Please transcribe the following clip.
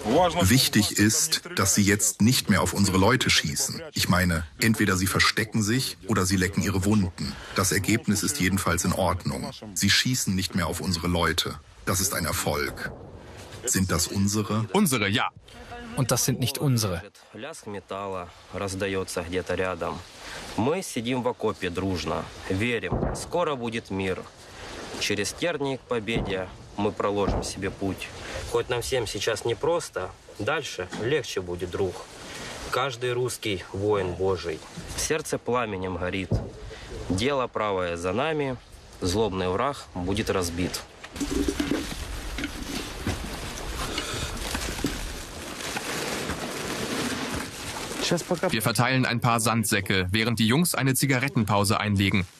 Wichtig ist, dass sie jetzt nicht mehr auf unsere Leute schießen. Ich meine, entweder sie verstecken sich oder sie lecken ihre Wunden. Das Ergebnis ist jedenfalls in Ordnung. Sie schießen nicht mehr auf unsere Leute. Das ist ein Erfolg. Sind das unsere? Unsere, ja. Und das sind nicht unsere. Мы сидим в окопе дружно, верим, скоро будет мир. Через тернии к победе мы проложим себе путь. Хоть нам всем сейчас непросто, дальше легче будет, друг. Каждый русский воин Божий, сердце пламенем горит. Дело правое за нами, злобный враг будет разбит. Wir verteilen ein paar Sandsäcke, während die Jungs eine Zigarettenpause einlegen.